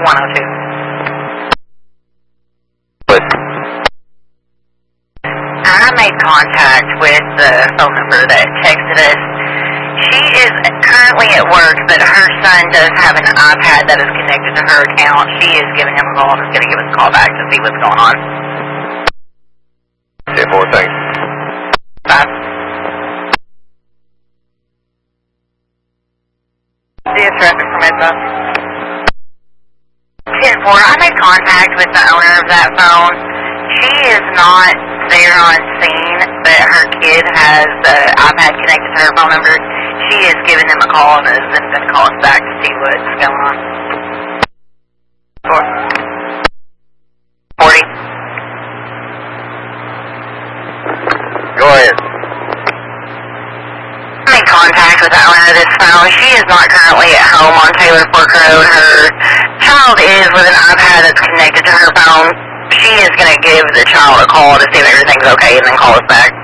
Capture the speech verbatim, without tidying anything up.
one oh two. What? I made contact with the phone number that texted us. She is currently at work, but her son does have an iPad that is connected to her account. She is giving him a call and is going to give us a call back to see what's going on. ten four, thanks. Bye. See a traffic from Edna. ten four, I made contact with the owner of that phone. She is not there on scene, but her kid has the iPad connected to her phone number. She is giving him a call and is then going to call us back to see what's going on. Four. forty. Go ahead. I made contact with the owner of this phone. She is not currently at home on Taylor Fork Road. Her child is with an iPad that's connected to her phone. She is going to give the child a call to see if everything's okay and then call us back.